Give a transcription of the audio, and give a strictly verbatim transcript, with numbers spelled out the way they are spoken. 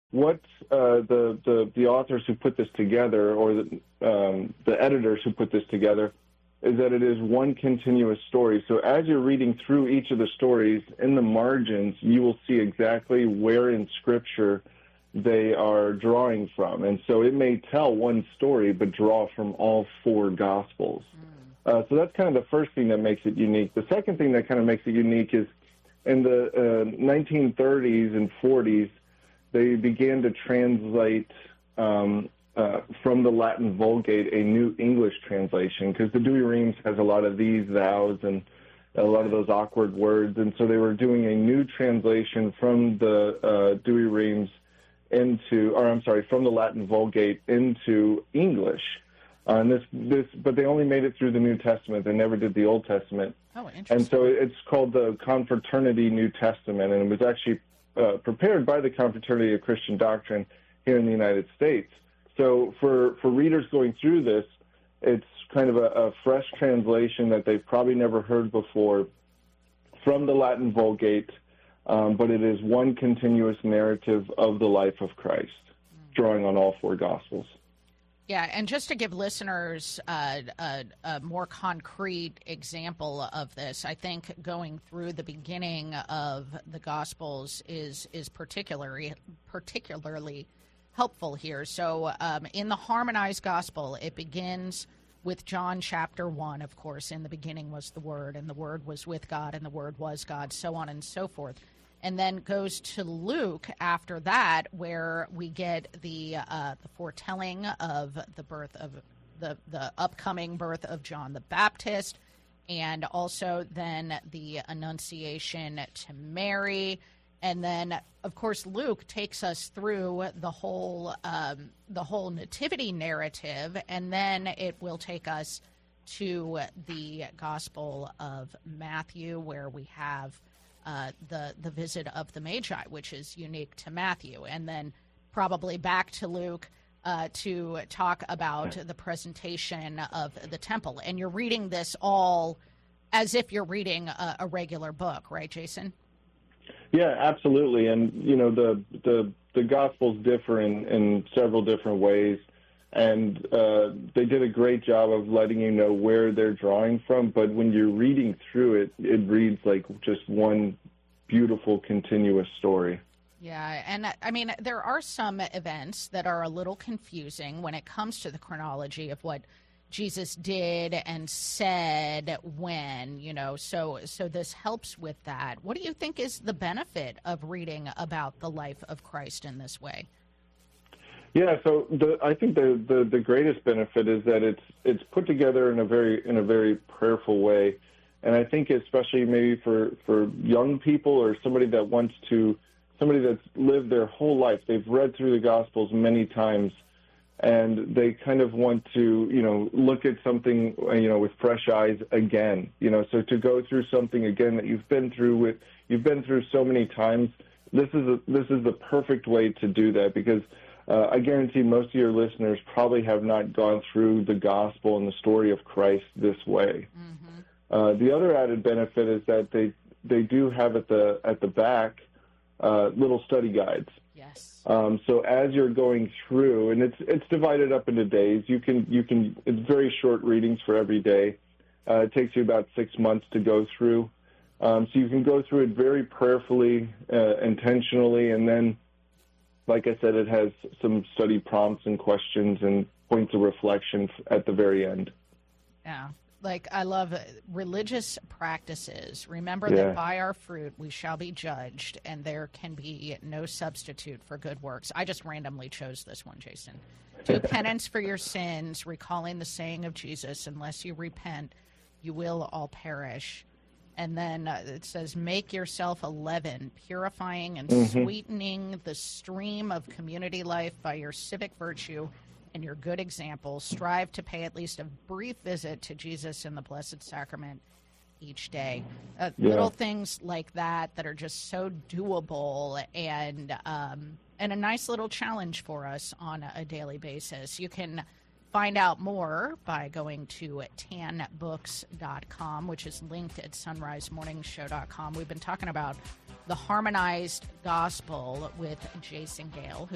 what uh, the, the the authors who put this together, or the um, the editors who put this together, is that it is one continuous story. So as you're reading through each of the stories, in the margins, you will see exactly where in Scripture they are drawing from. And so it may tell one story, but draw from all four Gospels. Mm. Uh, so that's kind of the first thing that makes it unique. The second thing that kind of makes it unique is in the uh, nineteen thirties and forties, they began to translate um, uh, from the Latin Vulgate a new English translation, because the Douay-Rheims has a lot of these, thous, and a lot of those awkward words. And so they were doing a new translation from the uh, Douay-Rheims into, or I'm sorry, from the Latin Vulgate into English. Uh, and this, this, but they only made it through the New Testament. They never did the Old Testament. Oh, interesting. And so it's called the Confraternity New Testament, and it was actually uh, prepared by the Confraternity of Christian Doctrine here in the United States. So for, for readers going through this, it's kind of a, a fresh translation that they've probably never heard before from the Latin Vulgate, um, but it is one continuous narrative of the life of Christ, mm. drawing on all four Gospels. Yeah, and just to give listeners uh, a, a more concrete example of this, I think going through the beginning of the Gospels is is particularly particularly helpful here. So um, in the Harmonized Gospel, it begins with John chapter one, of course. In the beginning was the Word, and the Word was with God, and the Word was God, so on and so forth. And then goes to Luke after that, where we get the uh, the foretelling of the birth of the the upcoming birth of John the Baptist, and also then the Annunciation to Mary, and then of course Luke takes us through the whole um, the whole nativity narrative, and then it will take us to the Gospel of Matthew, where we have Uh, the the visit of the Magi, which is unique to Matthew, and then probably back to Luke uh, to talk about the presentation of the temple. And you're reading this all as if you're reading a, a regular book, right, Jason? Yeah, absolutely. And you know, the the the Gospels differ in, in several different ways, and uh, they did a great job of letting you know where they're drawing from. But when you're reading through it, it reads like just one beautiful, continuous story. Yeah, and I mean, there are some events that are a little confusing when it comes to the chronology of what Jesus did and said when, you know, so so this helps with that. What do you think is the benefit of reading about the life of Christ in this way? Yeah, so the, I think the, the, the greatest benefit is that it's it's put together in a very in a very prayerful way, and I think especially maybe for, for young people or somebody that wants to somebody that's lived their whole life, they've read through the Gospels many times, and they kind of want to you know look at something you know with fresh eyes again, you know. So to go through something again that you've been through with you've been through so many times, this is a, this is the perfect way to do that, because Uh, I guarantee most of your listeners probably have not gone through the gospel and the story of Christ this way. Mm-hmm. Uh, the other added benefit is that they they do have at the at the back uh, little study guides. Yes. Um, so as you're going through, and it's it's divided up into days. You can you can it's very short readings for every day. Uh, it takes you about six months to go through. Um, so you can go through it very prayerfully, uh, intentionally, and then, like I said, it has some study prompts and questions and points of reflection at the very end. Yeah. Like, I love religious practices. Remember yeah. that by our fruit we shall be judged, and there can be no substitute for good works. I just randomly chose this one, Jason. Do penance for your sins, recalling the saying of Jesus, unless you repent, you will all perish. And then uh, it says, make yourself a leaven, purifying and mm-hmm. sweetening the stream of community life by your civic virtue and your good example. Strive to pay at least a brief visit to Jesus in the Blessed Sacrament each day. Uh, yeah. Little things like that that are just so doable and um, and a nice little challenge for us on a daily basis. You can find out more by going to tan books dot com, which is linked at sunrise morning show dot com. We've been talking about the Harmonized Gospel with Jason Gale, who